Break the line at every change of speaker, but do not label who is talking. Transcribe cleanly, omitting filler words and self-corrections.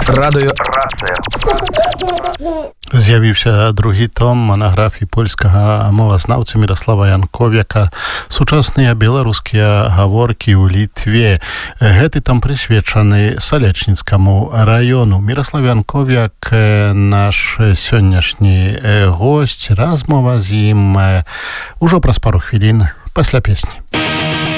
Радыё
З'явіўся другі том манаграфіі польскага мовазнаўцы Міраслава Янковяка «Сучасныя беларускія гаворкі ў Літве». Гэты том прысвечаны Салечніцкаму раёну. Міраслав Янковяк наш сённяшні госць. Размова з ім ужо праз пару хвілін пасля песні.